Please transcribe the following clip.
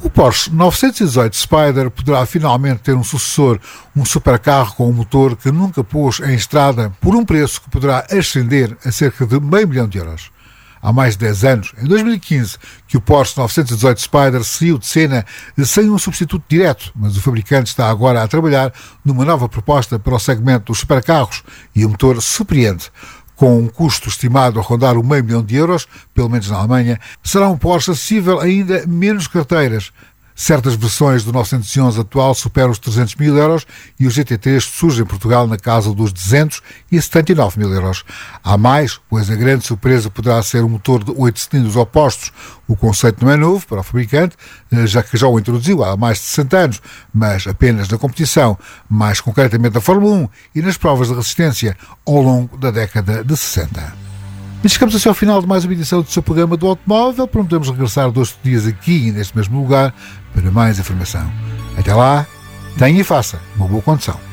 O Porsche 918 Spyder poderá finalmente ter um sucessor, um supercarro com um motor que nunca pôs em estrada, por um preço que poderá ascender a cerca de €500 mil. Há mais de 10 anos, em 2015, que o Porsche 918 Spyder saiu de cena sem um substituto direto, mas o fabricante está agora a trabalhar numa nova proposta para o segmento dos supercarros e o motor surpreende. Com um custo estimado a rondar o €500 mil, pelo menos na Alemanha, será um Porsche acessível a ainda menos carteiras. Certas versões do 911 atual superam os €300 mil e o GT3 surge em Portugal na casa dos €279 mil. Há mais, pois a grande surpresa poderá ser um motor de 8 cilindros opostos. O conceito não é novo para o fabricante, já que já o introduziu há mais de 60 anos, mas apenas na competição, mais concretamente na Fórmula 1 e nas provas de resistência ao longo da década de 60. E chegamos assim ao final de mais uma edição do seu programa do automóvel. Prometemos regressar 2 dias aqui neste mesmo lugar para mais informação. Até lá, tenha e faça uma boa condução.